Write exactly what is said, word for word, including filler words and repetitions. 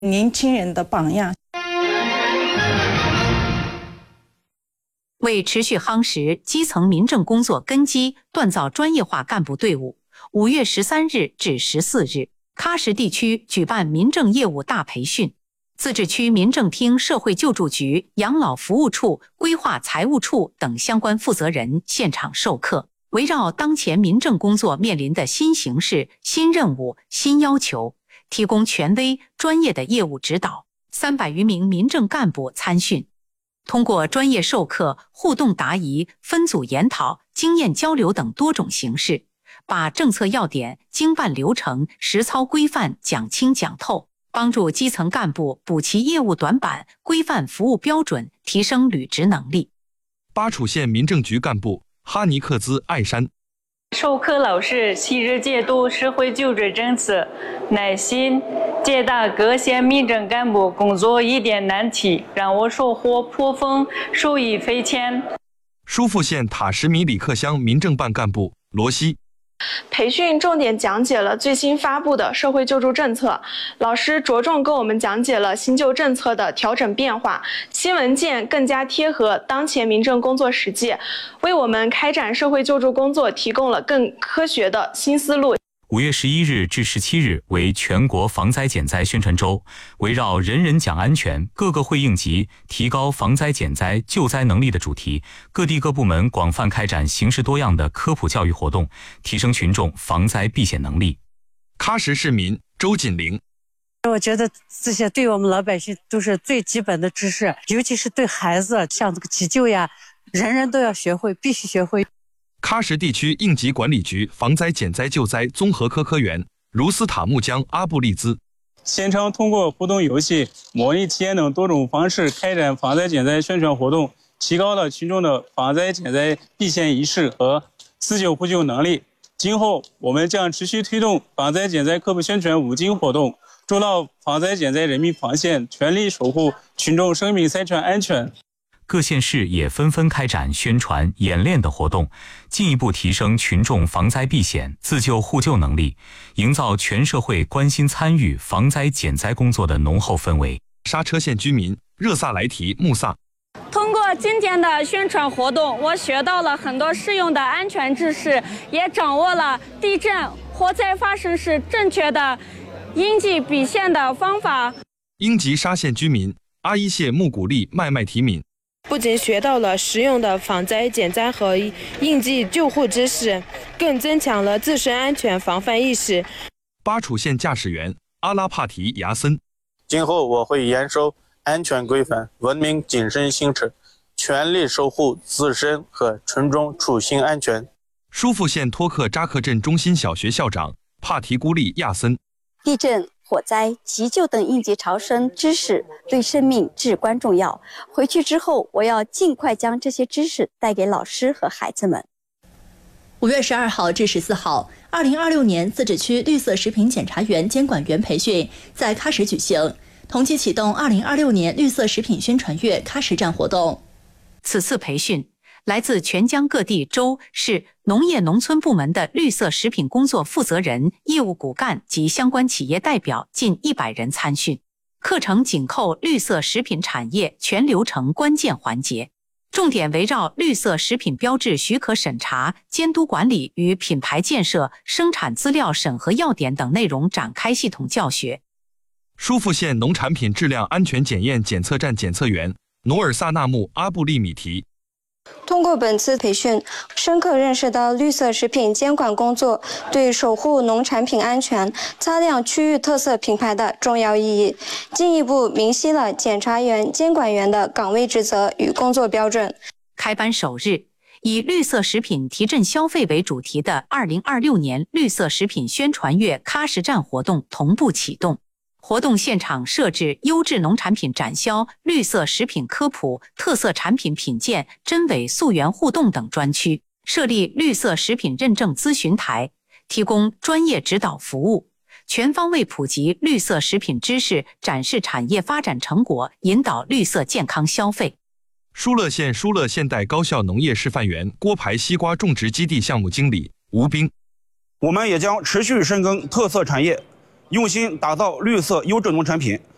年轻人的榜样。 为持续夯实基层民政工作根基，锻造专业化干部队伍，五月十三日至十四日，喀什地区举办民政业务大培训。自治区民政厅社会救助局、养老服务处、规划财务处等相关负责人现场授课，围绕当前民政工作面临的新形势、新任务、新要求，提供权威专业的业务指导。三百余名民政干部参训，通过专业授课、互动答疑、分组研讨、经验交流等多种形式，把政策要点、经办流程、实操规范讲清讲透，帮助基层干部补齐业务短板，规范服务标准，提升履职能力。 巴楚县民政局干部哈尼克兹艾山。 授课老师细致解读社会救助政策，耐心解答各县民政干部工作疑点难题，让我收获颇丰，受益匪浅。 疏附县塔什米里克乡民政办干部罗西。 培训重点讲解了最新发布的社会救助政策，老师着重给我们讲解了新旧政策的调整变化，新文件更加贴合当前民政工作实际，为我们开展社会救助工作提供了更科学的新思路。 五月十一日至十七日为全国防灾减灾宣传周，围绕人人讲安全，各个会应急，提高防灾减灾救灾能力的主题，各地各部门广泛开展形式多样的科普教育活动，提升群众防灾避险能力。 喀什市民周锦玲。 我觉得这些对我们老百姓都是最基本的知识，尤其是对孩子，像这个急救呀，人人都要学会，必须学会。 喀什地区应急管理局防灾减灾救灾综合科科员茹斯塔木江阿布利兹。 县城通过互动游戏、模拟体验等多种方式开展防灾减灾宣传活动，提高了群众的防灾减灾避险意识和自救互救能力。今后我们将持续推动防灾减灾科普宣传五金活动，做到防灾减灾人民防线，全力守护群众生命财产安全。 各县市也纷纷开展宣传演练的活动，进一步提升群众防灾避险、自救互救能力，营造全社会关心参与防灾减灾工作的浓厚氛围。 刹车县居民热萨莱提穆萨。 通过今天的宣传活动，我学到了很多实用的安全知识，也掌握了地震、火灾发生时正确的应急避险的方法。 英吉沙县居民阿伊谢木古力麦麦提敏。 不仅学到了实用的防灾减灾和应急救护知识，更增强了自身安全防范意识。 巴楚县驾驶员阿拉帕提亚森。 今后我会严守安全规范，文明谨慎行车，全力守护自身和群众出行安全。 疏附县托克扎克镇中心小学校长帕提古利亚森。 地震、火灾、急救等应急逃生知识对生命至关重要。回去之后，我要尽快将这些知识带给老师和孩子们。 五月十二号至十四号，二零二六年自治区绿色食品检查员监管员培训在喀什举行，同期启动二零二六年绿色食品宣传月喀什站活动。 此次培训来自全疆各地州市农业农村部门的绿色食品工作负责人、业务骨干及相关企业代表近一百人参训。课程紧扣绿色食品产业全流程关键环节，重点围绕绿色食品标志许可审查、监督管理与品牌建设、生产资料审核要点等内容展开系统教学。 疏附县农产品质量安全检验检测站检测员努尔萨纳木阿布利米提。 通过本次培训，深刻认识到绿色食品监管工作对守护农产品安全、擦亮区域特色品牌的重要意义，进一步明晰了检查员、监管员的岗位职责与工作标准。 开班首日，以绿色食品提振消费为主题的二零二六年绿色食品宣传月喀什站活动同步启动。活动现场设置优质农产品展销、绿色食品科普、特色产品品鉴、真伪溯源互动等专区，设立绿色食品认证咨询台，提供专业指导服务，全方位普及绿色食品知识，展示产业发展成果，引导绿色健康消费。 疏勒县疏勒现代高校农业示范园郭牌西瓜种植基地项目经理吴斌。 我们也将持续深耕特色产业，用心打造绿色优质农产品，